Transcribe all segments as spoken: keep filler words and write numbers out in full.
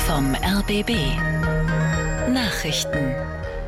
vom R B B. Nachrichten.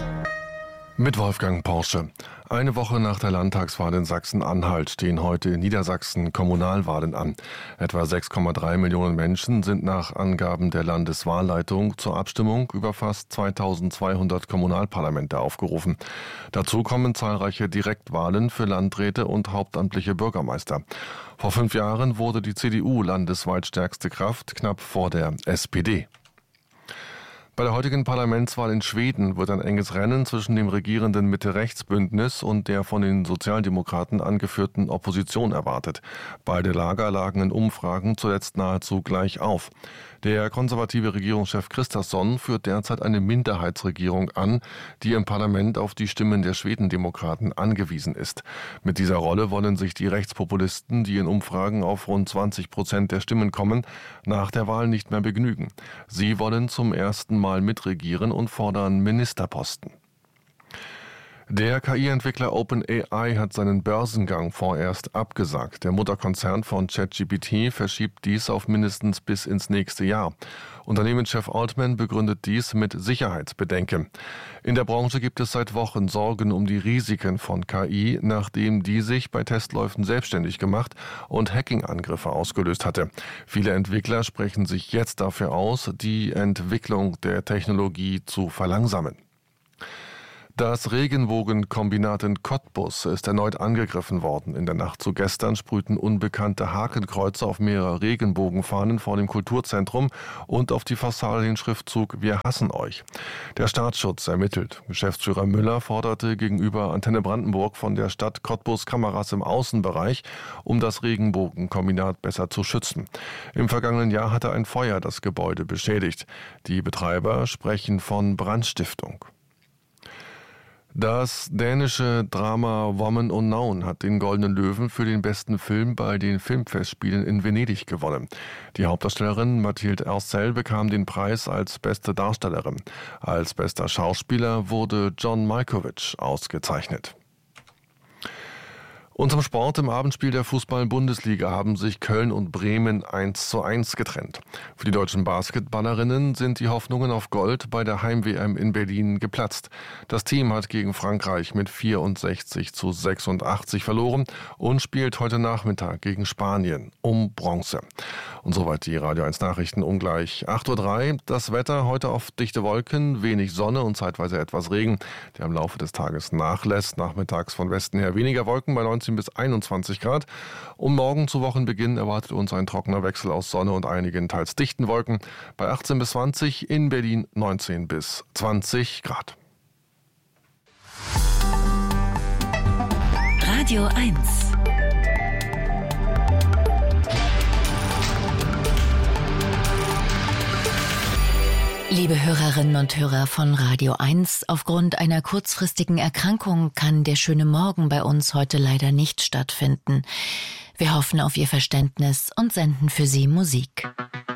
Mit Wolfgang Porsche. Eine Woche nach der Landtagswahl in Sachsen-Anhalt stehen heute in Niedersachsen Kommunalwahlen an. Etwa sechs Komma drei Millionen Menschen sind nach Angaben der Landeswahlleitung zur Abstimmung über fast zweitausendzweihundert Kommunalparlamente aufgerufen. Dazu kommen zahlreiche Direktwahlen für Landräte und hauptamtliche Bürgermeister. Vor fünf Jahren wurde die C D U landesweit stärkste Kraft, knapp vor der S P D. Bei der heutigen Parlamentswahl in Schweden wird ein enges Rennen zwischen dem regierenden Mitte-Rechts-Bündnis und der von den Sozialdemokraten angeführten Opposition erwartet. Beide Lager lagen in Umfragen zuletzt nahezu gleich auf. Der konservative Regierungschef Kristersson führt derzeit eine Minderheitsregierung an, die im Parlament auf die Stimmen der Schwedendemokraten angewiesen ist. Mit dieser Rolle wollen sich die Rechtspopulisten, die in Umfragen auf rund zwanzig Prozent der Stimmen kommen, nach der Wahl nicht mehr begnügen. Sie wollen zum ersten Mal mitregieren und fordern Ministerposten. Der K I-Entwickler OpenAI hat seinen Börsengang vorerst abgesagt. Der Mutterkonzern von ChatGPT verschiebt dies auf mindestens bis ins nächste Jahr. Unternehmenschef Altman begründet dies mit Sicherheitsbedenken. In der Branche gibt es seit Wochen Sorgen um die Risiken von K I, nachdem die sich bei Testläufen selbstständig gemacht und Hacking-Angriffe ausgelöst hatte. Viele Entwickler sprechen sich jetzt dafür aus, die Entwicklung der Technologie zu verlangsamen. Das Regenbogenkombinat in Cottbus ist erneut angegriffen worden. In der Nacht zu gestern sprühten unbekannte Hakenkreuze auf mehrere Regenbogenfahnen vor dem Kulturzentrum und auf die Fassade den Schriftzug „Wir hassen euch". Der Staatsschutz ermittelt. Geschäftsführer Müller forderte gegenüber Antenne Brandenburg von der Stadt Cottbus Kameras im Außenbereich, um das Regenbogenkombinat besser zu schützen. Im vergangenen Jahr hatte ein Feuer das Gebäude beschädigt. Die Betreiber sprechen von Brandstiftung. Das dänische Drama Woman Unknown hat den Goldenen Löwen für den besten Film bei den Filmfestspielen in Venedig gewonnen. Die Hauptdarstellerin Mathilde Ercel bekam den Preis als beste Darstellerin. Als bester Schauspieler wurde John Malkovich ausgezeichnet. Und zum Sport: Im Abendspiel der Fußball-Bundesliga haben sich Köln und Bremen eins zu eins getrennt. Für die deutschen Basketballerinnen sind die Hoffnungen auf Gold bei der Heim-W M in Berlin geplatzt. Das Team hat gegen Frankreich mit vierundsechzig zu sechsundachtzig verloren und spielt heute Nachmittag gegen Spanien um Bronze. Und soweit die Radio eins Nachrichten um gleich acht Uhr drei. Das Wetter heute auf dichte Wolken, wenig Sonne und zeitweise etwas Regen, der im Laufe des Tages nachlässt. Nachmittags von Westen her weniger Wolken bei neunzehn bis einundzwanzig Grad. Und morgen zu Wochenbeginn erwartet uns ein trockener Wechsel aus Sonne und einigen teils dichten Wolken bei achtzehn bis zwanzig, in Berlin neunzehn bis zwanzig Grad. Radio eins. Liebe Hörerinnen und Hörer von Radio eins, aufgrund einer kurzfristigen Erkrankung kann der schöne Morgen bei uns heute leider nicht stattfinden. Wir hoffen auf Ihr Verständnis und senden für Sie Musik.